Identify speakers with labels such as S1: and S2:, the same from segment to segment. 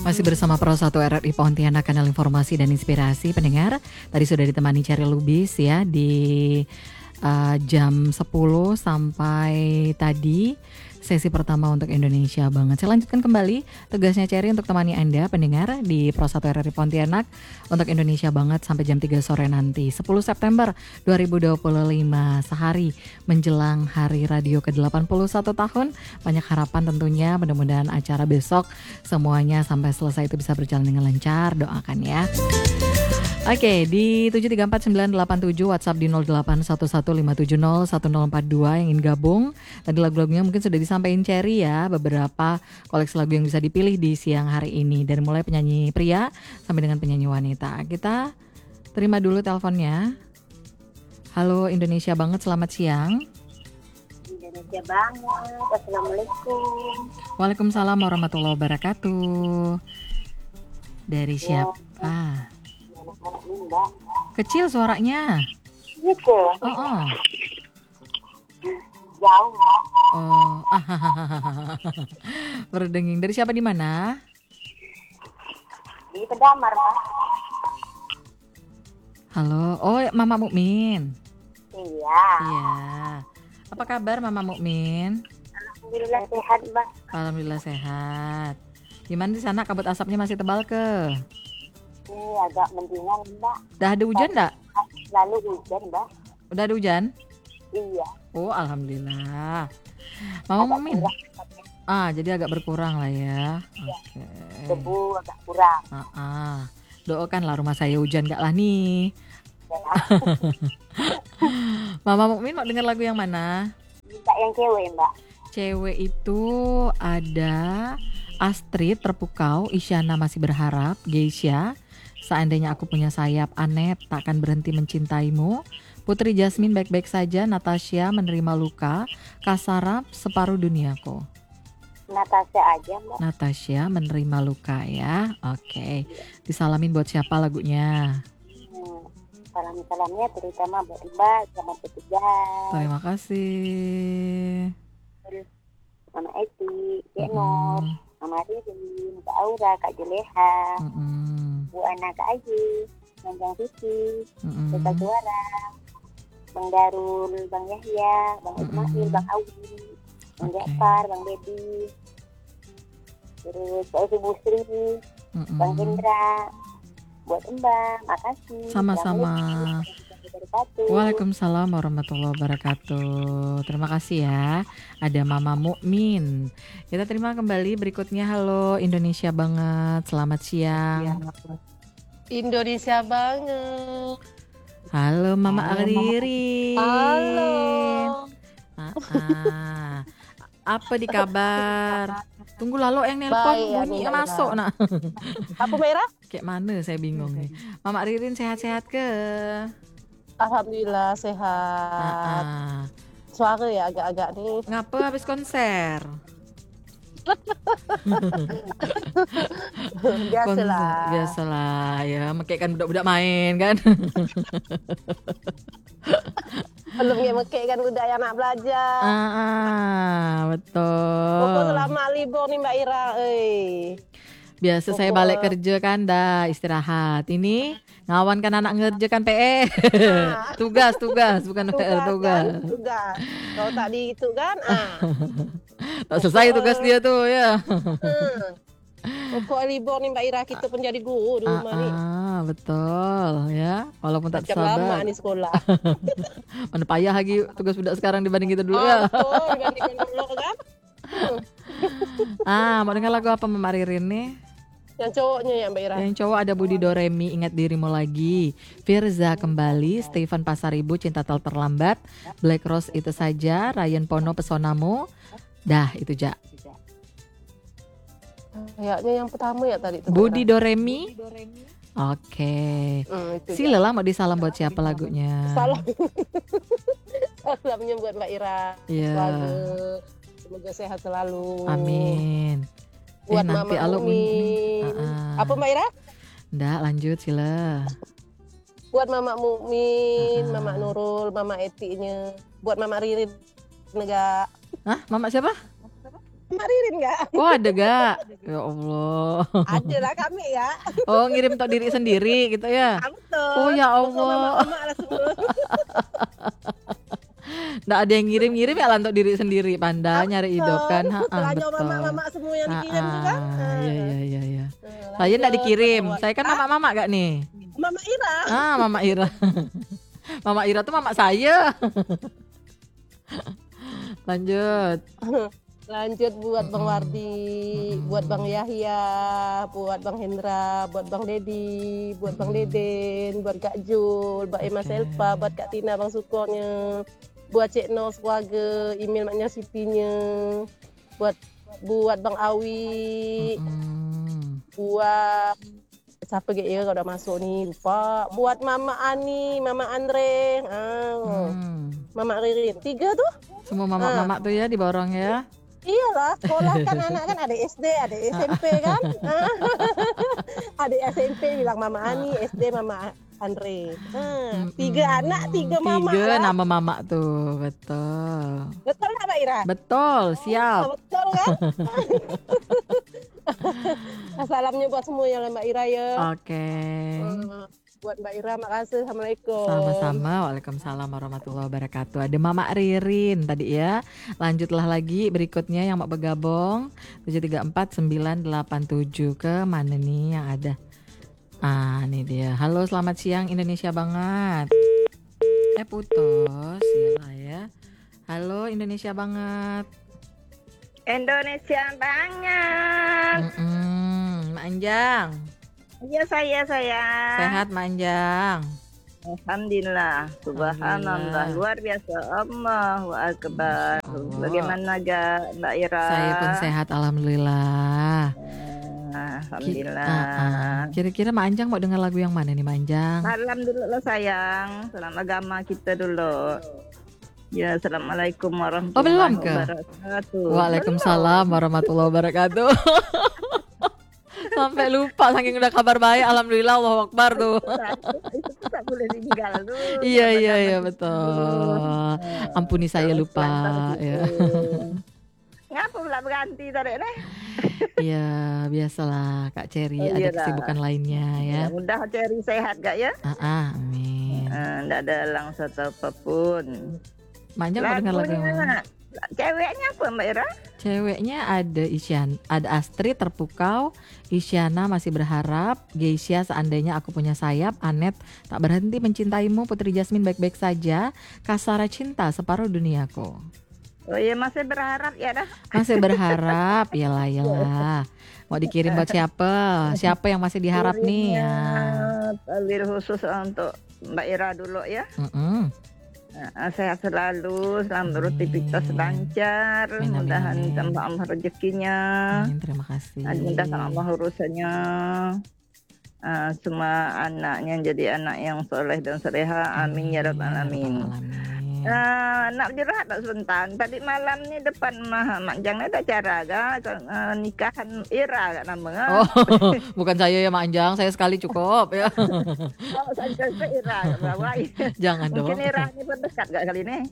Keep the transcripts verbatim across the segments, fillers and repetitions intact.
S1: Masih bersama Pro satu R R I Pontianak, kanal informasi dan inspirasi pendengar. Tadi sudah ditemani Cherry Lubis ya di uh, jam sepuluh sampai tadi sesi pertama untuk Indonesia banget. Saya lanjutkan kembali tugasnya Cherry untuk temani Anda pendengar di Pro satu R R I Pontianak untuk Indonesia banget sampai jam tiga sore nanti. sepuluh September dua ribu dua puluh lima, sehari menjelang hari radio ke delapan puluh satu tahun. Banyak harapan tentunya, mudah-mudahan acara besok semuanya sampai selesai itu bisa berjalan dengan lancar, doakan ya. Oke, di tujuh tiga empat sembilan delapan tujuh, WhatsApp di nol delapan satu satu lima tujuh nol satu nol empat dua yang ingin gabung. Tadi lagu-lagunya mungkin sudah disampaikan Cherry ya, beberapa koleksi lagu yang bisa dipilih di siang hari ini. Dari mulai penyanyi pria sampai dengan penyanyi wanita. Kita terima dulu teleponnya. Halo Indonesia banget, selamat siang.
S2: Indonesia banget, Assalamualaikum.
S1: Waalaikumsalam warahmatullahi wabarakatuh. Dari siapa?
S2: Anak-anak
S1: Kecil suaranya.
S2: gitu.
S1: Oh, oh.
S2: Jauh.
S1: Oh, berdenging. Dari siapa, di mana?
S2: Di Pedamar, Pak.
S1: Halo. Oh, Mama Mukmin.
S2: Iya.
S1: Iya. Apa kabar Mama Mukmin?
S2: Alhamdulillah sehat, Mbak.
S1: Alhamdulillah sehat. Gimana di sana, kabut asapnya masih tebal ke?
S2: Ini agak mendingan, Mbak.
S1: Udah ada hujan enggak?
S2: Lalu hujan, Mbak.
S1: Udah ada hujan?
S2: Iya.
S1: Oh, alhamdulillah. Mama
S2: Agak
S1: Mukmin.
S2: kurang.
S1: Ah, jadi agak berkurang lah ya.
S2: Iya.
S1: Oke.
S2: Debu agak kurang.
S1: Ah, ah. Doakanlah rumah saya hujan enggak lah nih. Mama Mukmin mau dengar lagu yang mana?
S2: Minta yang cewek, Mbak.
S1: Cewek itu ada Astrid Terpukau, Isyana Masih Berharap, Geisha, Seandainya Aku Punya Sayap, Anet Takkan Berhenti Mencintaimu, Putri Jasmine Baik-Baik Saja, Natasha Menerima Luka, Kasarap Separuh Duniaku.
S2: Natasha aja, Mbak.
S1: Natasha Menerima Luka ya. Oke. Disalamin buat siapa lagunya?
S2: Hmm. Salam-salamnya terutama buat Mbak sama petugas.
S1: Terima kasih.
S2: Mama Eti, Cek Nur,
S1: Mm-mm.
S2: Mama Ririn, Kak Aura, Kak Juleha,
S1: Mm-mm.
S2: Bu Ana, Kak Ayu, Manjang Titi,
S1: Mm-mm.
S2: Kota Suara, Bang Darul, Bang Yahya, Bang Ismail,
S1: Mm-mm.
S2: Bang Audi, Bang
S1: Oke.
S2: Jafar, Bang Dedi, terus Kak Ibu Sri, Bang
S1: Mm-mm.
S2: Hendra, buat Mbak, makasih.
S1: Sama-sama.
S2: Assalamualaikum.
S1: Waalaikumsalam warahmatullahi wabarakatuh. Terima kasih ya. Ada Mama Mukmin. Kita terima kembali berikutnya. Halo Indonesia banget, selamat siang.
S3: Indonesia banget.
S1: Halo Mama Aririn.
S3: Halo.
S1: Ah, ah. Apa di kabar? Tunggu lalu yang nelpon
S3: Baik, ya,
S1: bunyi
S3: Mbak
S1: masuk
S3: Ira.
S1: nak.
S3: Apa merah?
S1: Kayak mana saya bingung nih. Mama Aririn sehat-sehat ke?
S3: Alhamdulillah
S1: Ah,
S3: sehat.
S1: ah.
S3: Suara ya agak-agak nih.
S1: Ngapa habis konser?
S3: Biasalah.
S1: Konser, biasalah ya, makanya kan budak-budak main kan.
S3: Belum ya mekek kan udah yang nak belajar.
S1: ah, ah, betul.
S3: Pokoknya lama libur nih Mbak Ira. Eh.
S1: Biasa saya
S3: Pokok-
S1: balik kerja kan dah istirahat. Ini ngawan kan anak ngerjakan P R.
S3: Ah.
S1: tugas, tugas, bukan P R,
S3: Tugas
S1: tugas.
S3: kan? Tugas. Kalau tak di itu kan. Ah.
S1: Tak selesai tugas dia tuh ya.
S3: Hmm. Pokok libur nih Mbak Ira, kita pun jadi guru di
S1: Ah,
S3: rumah nih.
S1: ah, betul ya. Walaupun tak
S3: Macam lama
S1: sabar.
S3: nih sekolah.
S1: Mana payah lagi tugas budak sekarang dibanding kita dulu
S3: Oh,
S1: ya.
S3: betul, dibandingkan dulu kan.
S1: Ah, mau dengar lagu apa Mama Ririn nih?
S3: Yang cowoknya ya Mbak Ira.
S1: Yang cowok ada Budi Doremi, Ingat Dirimu Lagi, Firza Kembali, Stephen Pasaribu, Cinta Tak Terlambat, Black Rose Itu Saja, Ryan Pono Pesonamu. Dah itu Ja.
S3: Kayaknya yang pertama ya tadi itu.
S1: Budi Doremi. Oke.
S3: Hmm, itu
S1: Sila lah mau disalam buat siapa lagunya?
S3: Salam. Salamnya buat Mbak Ira.
S1: Iya.
S3: Semoga, semoga sehat selalu.
S1: Amin.
S3: Buat
S1: eh, nanti
S3: Mama
S1: alo
S3: Mukmin.
S1: Ah, ah.
S3: Apa Mbak Ira?
S1: Nggak, lanjut Sila.
S3: Buat Mama Mukmin,
S1: Ah, ah.
S3: Mama Nurul, Mama Etinya. Buat Mama Ririn. Negak.
S1: Hah, Mama siapa?
S3: Mak Ririn nggak?
S1: Oh ada gak? Ya Allah.
S3: Ada lah kami ya.
S1: Oh ngirim untuk diri sendiri gitu ya?
S3: Ah, betul.
S1: Oh ya
S3: Pokok
S1: Allah.
S3: mama-mama lah semua.
S1: Nggak ada yang ngirim-ngirim ya lah untuk diri sendiri. Panda nyari hidupan. Ha,
S3: Belanja
S1: betul.
S3: mama-mama semua yang dikirim
S1: Ah,
S3: juga.
S1: ah, iya iya iya iya.
S3: Nah,
S1: Saya nggak
S3: lanjut,
S1: dikirim.
S3: Mama
S1: Saya kan
S3: Ira.
S1: mama-mama gak nih?
S3: Mama Ira.
S1: Ah, Mama Ira. Mama Ira tuh mama saya. Lanjut.
S3: Lanjut buat Bang
S1: Mm-mm.
S3: Wardi,
S1: Mm-mm.
S3: buat Bang Yahya, buat Bang Hendra, buat Bang Dedi, buat Bang Deden, buat Kak Jul, buat Emma
S1: Oke.
S3: Selpa, buat Kak Tina, Bang Sukornya, buat Cik Nos keluarga, email maknya Sitinya, buat buat Bang Awi,
S1: Mm-mm.
S3: buat siapa gitu ya kalau udah masuk nih lupa, buat Mama Ani, Mama Andre, ah,
S1: Hmm.
S3: Mama Ririn, tiga tuh.
S1: Semua mama-mama tuh ya diborong ya.
S3: Iyalah, sekolah kan anak kan ada S D, ada S M P kan. Ada S M P bilang Mama Ani, S D Mama Andre. Nah, tiga
S1: Mm-mm.
S3: anak, tiga mama
S1: Tiga
S3: lah.
S1: nama mama tuh, betul.
S3: Betul nggak Mbak Ira?
S1: Betul,
S3: Ah,
S1: siap.
S3: betul kan? Salamnya buat semua yang Mbak Ira ya.
S1: Oke.
S3: Ah, buat Mbak Ira, makasih. Assalamualaikum.
S1: Sama-sama. Waalaikumsalam warahmatullahi wabarakatuh. Ada Mama Ririn tadi ya. Lanjutlah lagi berikutnya yang mau bergabung tujuh tiga empat sembilan delapan tujuh ke mana nih yang ada? Ah, ini dia. Halo, selamat siang Indonesia banget. Eh putus ya ya. Halo Indonesia banget.
S2: Indonesia banget.
S1: Mm-mm. Mak Anjang.
S2: Iya saya saya.
S1: Sehat Mak Anjang.
S2: Alhamdulillah. Subhanallah.
S1: Alhamdulillah.
S2: Luar biasa. Allahu Akbar.
S1: Allah.
S2: Bagaimana ga Mbak Ira?
S1: Saya pun sehat alhamdulillah.
S2: Ah,
S1: Ki-
S2: Alhamdulillah.
S1: ah, ah. Kira-kira Mak Anjang mau dengar lagu yang mana nih Mak Anjang?
S2: Salam dulu lah sayang. Salam agama kita dulu. Ya, assalamualaikum warahmatullahi
S1: Oh, belum ke?
S2: wabarakatuh.
S1: Waalaikumsalam warahmatullahi wabarakatuh. Sampai lupa saking udah kabar baik. Alhamdulillah, Allahu Akbar tuh.
S2: Itu tak boleh ditinggal dulu.
S1: Iya
S2: Sama
S1: iya
S2: zaman
S1: iya
S2: itu.
S1: betul. Ampuni saya
S2: Terus
S1: lupa
S2: lantas
S1: ya.
S2: gitu. Ngapa pula berganti tadi nih?
S1: Iya, biasalah Kak Cherry
S2: Oh,
S1: ada
S2: iyalah.
S1: kesibukan lainnya ya.
S2: Ya, mudah cari sehat gak ya?
S1: Ah, ah, amin.
S2: Tidak ada langsung apapun.
S1: Mak Anjang mau dengar lagu yang mana?
S2: Lagunya, ceweknya apa Mbak Ira?
S1: Ceweknya ada Isyan, ada Astrid terpukau, Isyana masih berharap, Geisha seandainya aku punya sayap, Anet tak berhenti mencintaimu, Putri Jasmine baik-baik saja, Kasara cinta separuh duniaku.
S2: Oh iya masih berharap ya dah.
S1: Masih berharap, yalah yalah. Mau dikirim buat siapa? Siapa yang masih diharap nih? Ya.
S2: Talir khusus untuk Mbak Ira dulu ya.
S1: Mm-mm.
S2: Nah, sehat selalu, selamat beraktivitas
S1: Amin.
S2: lancar,
S1: Amin, amin,
S2: mudahan
S1: amin.
S2: tambah Allah rezekinya,
S1: Amin, terima kasih.
S2: dimudahkan Allah urusannya. Ah, semua anaknya jadi anak yang soleh dan soleha, amin ya rabbal alamin.
S1: Alamin.
S2: Ah, nak berjurhat tak sebentar. Tadi malam ni depan Mak Mak Jang ni ada acara ke uh, nikahan Ira kat nama ke?
S1: Oh, bukan saya ya Mak Anjang, saya sekali cukup ya.
S2: Oh, saya kata Ira kat bawah.
S1: Jangan dong.
S2: Mungkin Ira ni pun dekat kat kali ni.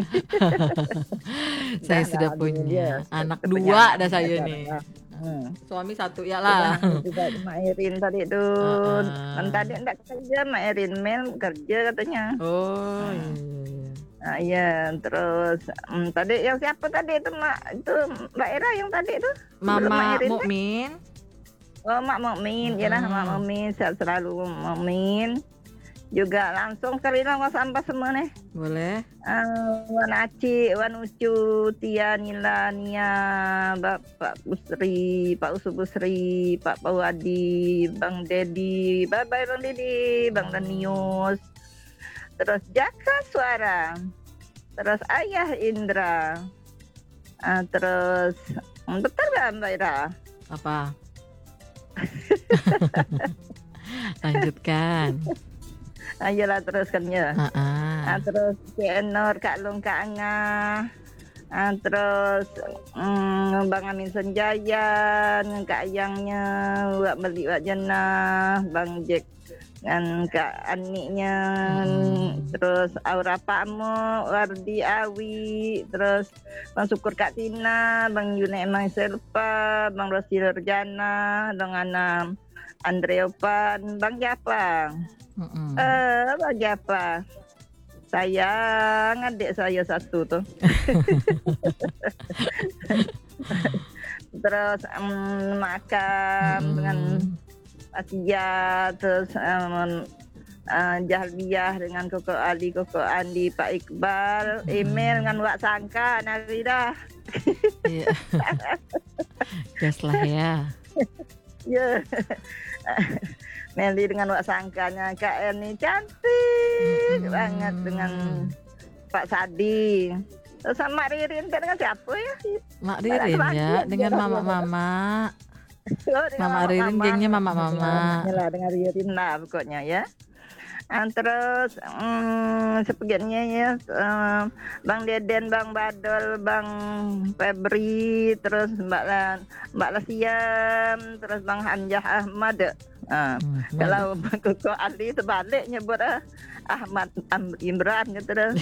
S1: Saya
S2: Dah
S1: sudah
S2: lah,
S1: punya
S2: dia
S1: anak
S2: seperti
S1: dua
S2: anak
S1: dah saya
S2: acara.
S1: nih.
S2: Hmm.
S1: Suami satu ya lah.
S2: Sudah juga Mak Erin tadi tu.
S1: Ah, ah.
S2: Kan tadi tak kerja Mak Erin Mel kerja katanya.
S1: Oh, iya, iya, iya.
S2: Ah, ya, terus hmm, tadi yang siapa tadi itu Mak itu Mbak Ira yang tadi tu? Sebelum Mak
S1: Mama
S2: Erin,
S1: Mukmin.
S2: Oh, Mak Mukmin,
S1: Mm-mm.
S2: yalah Mak Mukmin, sehat selalu Mak Mukmin. Juga langsung sekali lah sampai semua nih.
S1: Boleh.
S2: Uh, Wan Aci, Wan Ucu, Tia, Nila, Nia, Bapak Busri, Pak Usu Busri, Pak Pawadi, Bang Dedi, bye-bye Bang Dedi, Bang Danius, terus Jaka Suara, terus Ayah Indra, uh, terus hmm, betul gak Mbak Ira?
S1: Apa? Lanjutkan.
S2: Ayolah teruskannya.
S1: Ah, ah.
S2: Ah, terus Cik Enor, Kak Long, Kak Angah, ah, terus mm, Bang Amin Senjaya, Kak Ayangnya, Wak Beli Wak Jenah, Bang Jack dengan Kak Aniknya,
S1: Hmm.
S2: terus Aura Pakmo, Wardi Awi, terus Bang Syukur Kak Tina, Bang Yune Emang Selpa, Bang Rosi Rorjana, dengan um, Andre Opan, Bang Japa.
S1: Mm-mm.
S2: Eh, Bang Japa. Sayang adik saya satu tuh. Terus um, makan
S1: Mm-mm.
S2: dengan Asia, terus um, uh, Jahliyah dengan Koko Ali, Koko Andi, Pak Iqbal,
S1: Mm-mm.
S2: email dengan Wak Sangka, Narida.
S1: Iya. Gas lah ya.
S2: Ya. Meli dengan Wak Sangkanya, Kak Eni cantik
S1: Mm-mm.
S2: banget dengan Pak Sadi. Terus sama Ririn kan dengan siapa ya?
S1: Mak Ririn ya, dengan mama-mama.
S2: Oh, dengan
S1: Mama Ririn, gengnya mama-mama.
S2: Namanya lah, dengan Ririn lah pokoknya ya. Ah, terus hmm, sebagainya ya, eh, Bang Deden, Bang Badol, Bang Febri, terus Mbak La, Mbak Lasiam, terus Bang Hanjah Ahmad. Ah,
S1: Hmm,
S2: kalau Bang Koko Ali sebalik nyebut ah, Ahmad Am- Imran gitu terus.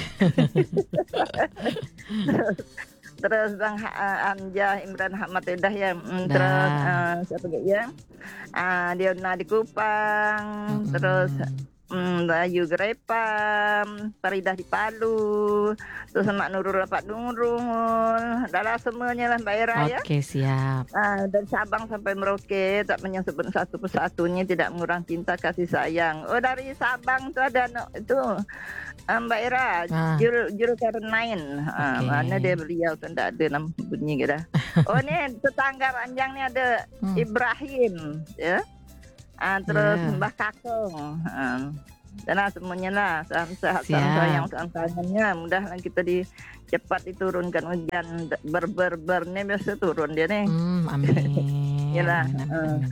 S2: terus terus Bang Ha- Amjah Imran Ahmad Edah ya. Mm, terus
S1: Dah.
S2: ah, siapa lagi ya? Ah, Diona di Kupang,
S1: Mm-mm.
S2: terus Hmm, Bayu Grepam, Faridah di Palu, terus Mak Nurul Pak Nurul, adalah semuanya lah Mbak Era ya.
S1: Oke, siap.
S2: Ah, dari Sabang sampai Merauke, tak menyebut satu persatunya, tidak mengurang cinta kasih sayang. Oh, dari Sabang tuh ada no, itu ah, Mbak Era,
S1: Ah.
S2: juru juru Karnain. Ah,
S1: Oke.
S2: mana dia beliau tuh tidak ada nama bunyi gitu. Oh, ini tetangga panjang nih ada
S1: Hmm.
S2: Ibrahim, ya. Ah, terus
S1: Ya.
S2: Mbah Kakong, ah, dan lah semuanya lah, salam sehat, salam
S1: Siap.
S2: sayang, salam tangannya, mudah kita di cepat diturunkan hujan ber ber ber nih biasa turun dia nih.
S1: Hmm, amin.
S2: Yalah,
S1: Amin, amin,
S2: eh.
S1: amin.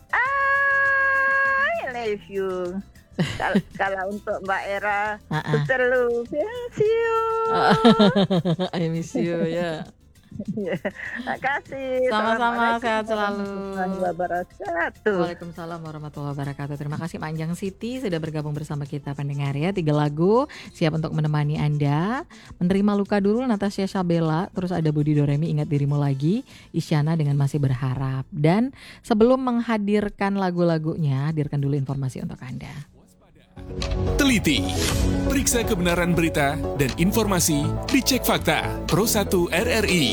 S2: I love you. Kal- Kalau untuk Mbak Era,
S1: Ah, ah.
S2: terlalu pensiun.
S1: I miss you ya.
S2: Terima kasih.
S1: Sama-sama,
S2: Assalamualaikum
S1: sehat selalu.
S2: warahmatullahi wabarakatuh.
S1: Waalaikumsalam warahmatullahi wabarakatuh. Terima kasih Manjang Siti sudah bergabung bersama kita pendengar ya. Tiga lagu siap untuk menemani Anda. Menerima luka dulu Natasha Sabella, terus ada Budi Doremi Ingat Dirimu Lagi, Isyana dengan Masih Berharap. Dan sebelum menghadirkan lagu-lagunya, hadirkan dulu informasi untuk Anda.
S4: Teliti, periksa kebenaran berita dan informasi dicek fakta Pro satu R R I.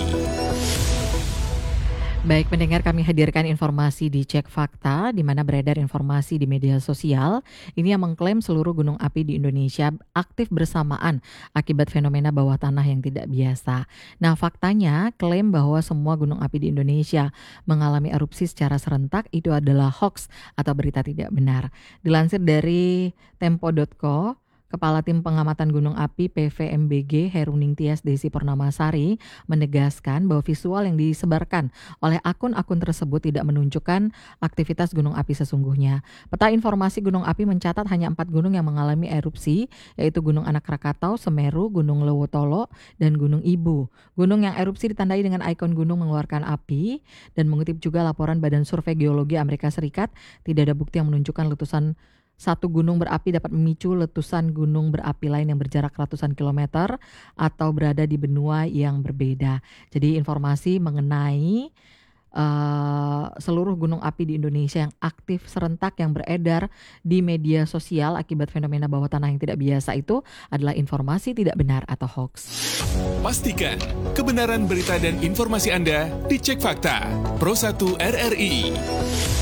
S1: Baik pendengar, kami hadirkan informasi di Cek Fakta, di mana beredar informasi di media sosial ini yang mengklaim seluruh gunung api di Indonesia aktif bersamaan akibat fenomena bawah tanah yang tidak biasa. Nah faktanya klaim bahwa semua gunung api di Indonesia mengalami erupsi secara serentak itu adalah hoax atau berita tidak benar. Dilansir dari tempo dot co, Kepala Tim Pengamatan Gunung Api P V M B G Heruning Tias Desi Purnamasari menegaskan bahwa visual yang disebarkan oleh akun-akun tersebut tidak menunjukkan aktivitas gunung api sesungguhnya. Peta informasi gunung api mencatat hanya empat gunung yang mengalami erupsi, yaitu Gunung Anak Krakatau, Semeru, Gunung Lewotolo, dan Gunung Ibu. Gunung yang erupsi ditandai dengan ikon gunung mengeluarkan api, dan mengutip juga laporan Badan Survei Geologi Amerika Serikat, tidak ada bukti yang menunjukkan letusan satu gunung berapi dapat memicu letusan gunung berapi lain yang berjarak ratusan kilometer atau berada di benua yang berbeda. Jadi informasi mengenai uh, seluruh gunung api di Indonesia yang aktif serentak yang beredar di media sosial akibat fenomena bawah tanah yang tidak biasa itu adalah informasi tidak benar atau hoax.
S4: Pastikan kebenaran berita dan informasi Anda dicek fakta Pro satu R R I.